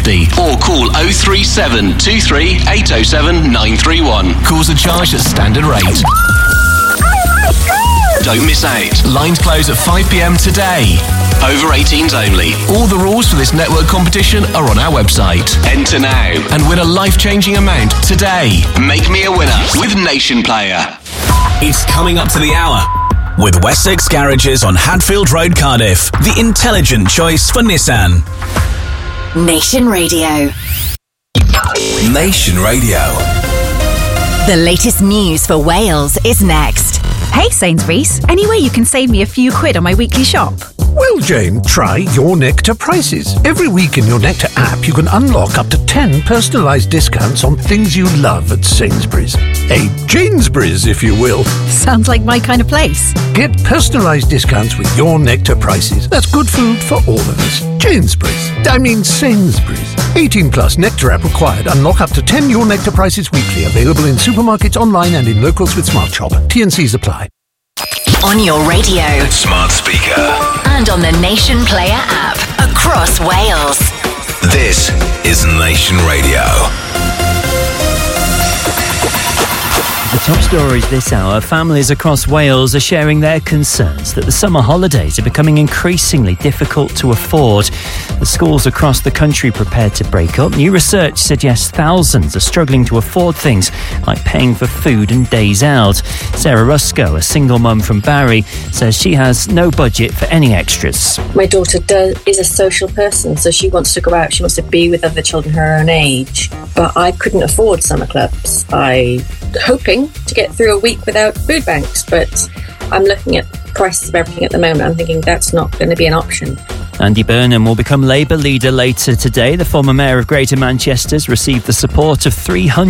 50 or call 037 23 807 931. Calls are charged at standard rate. Don't miss out. Lines close at 5 p.m. today. Over 18s only. All the rules for this network competition are on our website. Enter now and win a life-changing amount today. Make me a winner with Nation Player. It's coming up to the hour. With Wessex Garages on Hadfield Road, Cardiff. The intelligent choice for Nissan. Nation Radio. Nation Radio. The latest news for Wales is next. Hey Sainsbury's, any way you can save me a few quid on my weekly shop? Well, Jane, try Your Nectar prices. Every week in Your Nectar app, you can unlock up to 10 personalised discounts on things you love at Sainsbury's. A Janesbury's, if you will. Sounds like my kind of place. Get personalised discounts with Your Nectar prices. That's good food for all of us. Sainsbury's. 18 plus Nectar app required. Unlock up to 10 Your Nectar prices weekly. Available in supermarkets, online and in locals with Smart Shop. T&Cs apply. On your radio, Smart speaker, and on the Nation Player app across Wales. This is Nation Radio. The top stories this hour. Families across Wales are sharing their concerns that the summer holidays are becoming increasingly difficult to afford. The schools across the country prepared to break up. New research suggests thousands are struggling to afford things like paying for food and days out. Sarah Rusco, a single mum from Barry, says she has no budget for any extras. My daughter is a social person, so she wants to go out, she wants to be with other children her own age. But I couldn't afford summer clubs. I'm hoping to get through a week without food banks, but I'm looking at prices of everything at the moment. I'm thinking that's not going to be an option. Andy Burnham will become Labour leader later today. The former mayor of Greater Manchester's received the support of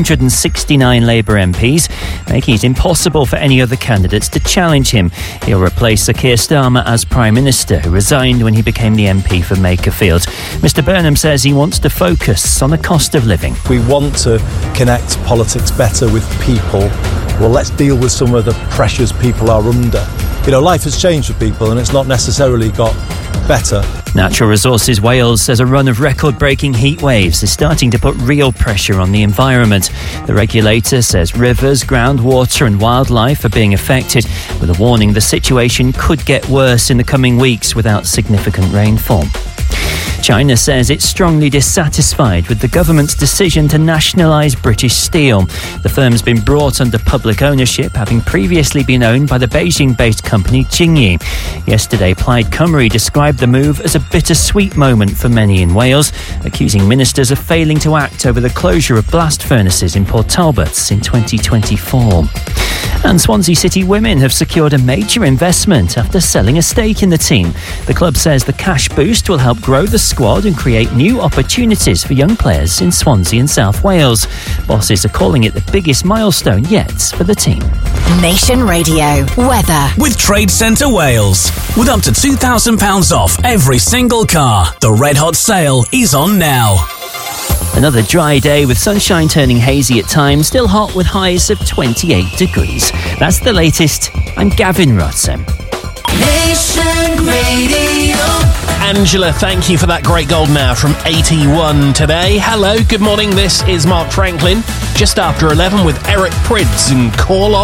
369 Labour MPs, making it impossible for any other candidates to challenge him. He'll replace Sir Keir Starmer as Prime Minister, who resigned when he became the MP for Makerfield. Mr Burnham says he wants to focus on the cost of living. We want to connect politics better with people. Well, let's deal with some of the pressures people are under. You know, life has changed for people and it's not necessarily got better. Natural Resources Wales says a run of record-breaking heat waves is starting to put real pressure on the environment. The regulator says rivers, groundwater and wildlife are being affected, with a warning the situation could get worse in the coming weeks without significant rainfall. China says it's strongly dissatisfied with the government's decision to nationalise British Steel. The firm's been brought under public ownership, having previously been owned by the Beijing-based company Jingyi. Yesterday, Plaid Cymru described the move as a bittersweet moment for many in Wales, accusing ministers of failing to act over the closure of blast furnaces in Port Talbot in 2024. And Swansea City women have secured a major investment after selling a stake in the team. The club says the cash boost will help grow the squad and create new opportunities for young players in Swansea and South Wales. Bosses are calling it the biggest milestone yet for the team. Nation Radio weather with Trade Centre Wales. With up to £2,000 off every single car. The Red Hot sale is on now. Another dry day with sunshine turning hazy at times, still hot with highs of 28 degrees. That's the latest. I'm Gavin Rotten. Nation Radio. Angela, thank you for that great golden hour from 81 today. Hello, good morning. This is Mark Franklin. Just after 11 with Eric Prydz and Call On.